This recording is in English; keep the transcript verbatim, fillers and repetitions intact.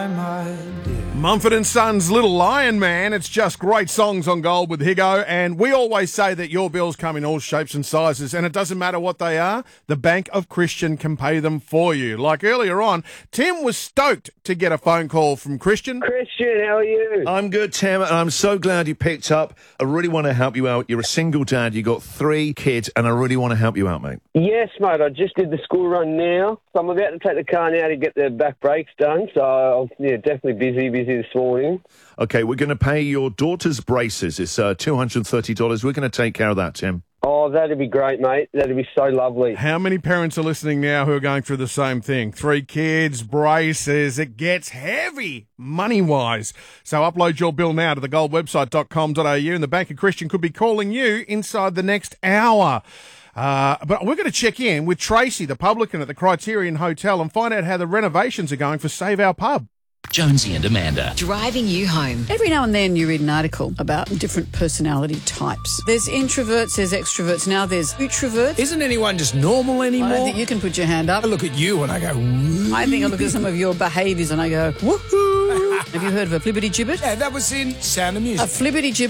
my dear. Mumford and Sons' Little Lion Man. It's just great songs on Gold with Higo. And we always say that your bills come in all shapes and sizes, and it doesn't matter what they are. The Bank of Christian can pay them for you. Like earlier on, Tim was stoked to get a phone call from Christian. Christian, how are you? I'm good, Tim, and I'm so glad you picked up. I really want to help you out. You're a single dad, you got three kids, and I really want to help you out, mate. Yes, mate. I just did the school run now. So I'm about to take the car now to get the back brakes done. So, I'm, yeah, definitely busy, busy this morning. Okay, we're going to pay your daughter's braces. It's uh, two hundred thirty dollars. We're going to take care of that, Tim. Oh, that'd be great, mate. That'd be so lovely. How many parents are listening now who are going through the same thing? Three kids, braces. It gets heavy money-wise. So upload your bill now to the gold website dot com dot a u, and the Bank of Christian could be calling you inside the next hour. Uh, but we're going to check in with Tracy, the publican at the Criterion Hotel, and find out how the renovations are going for Save Our Pub. Jonesy and Amanda. Driving you home. Every now and then you read an article about different personality types. There's introverts, there's extroverts, now there's outroverts. Isn't anyone just normal anymore? I don't think you can put your hand up. I look at you and I go, woo. I think I look at some of your behaviours and I go, woohoo. Have you heard of a flibbity gibbet? Yeah, that was in Sound of Music. A flibbity gibbet